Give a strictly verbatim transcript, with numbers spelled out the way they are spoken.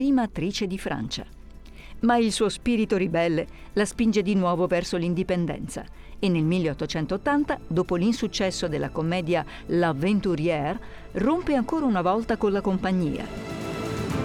prima attrice di Francia. Ma il suo spirito ribelle la spinge di nuovo verso l'indipendenza e nel milleottocentottanta, dopo l'insuccesso della commedia L'Aventurière, rompe ancora una volta con la compagnia.